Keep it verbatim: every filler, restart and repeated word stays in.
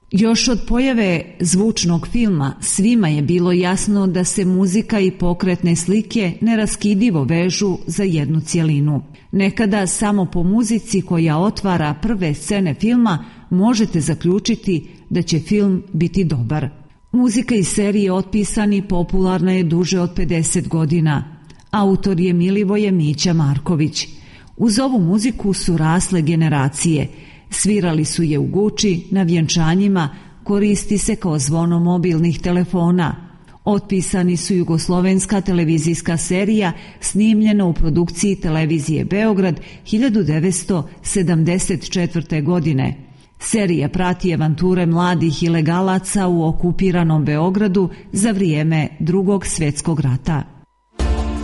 Još od pojave zvučnog filma svima je bilo jasno da se muzika i pokretne slike neraskidivo vežu za jednu cjelinu. Nekada samo po muzici koja otvara prve scene filma možete zaključiti da će film biti dobar. Muzika iz serije Otpisani popularna je duže od pedeset godina. Autor je Milivoje Mića Marković. Uz ovu muziku su rasle generacije. Svirali su je u Guči, na vjenčanjima, koristi se kao zvono mobilnih telefona. Otpisani su jugoslovenska televizijska serija snimljena u produkciji Televizije Beograd hiljadu devetsto sedamdeset četvrte. godine. Serija prati avanture mladih ilegalaca u okupiranom Beogradu za vrijeme Drugog svjetskog rata.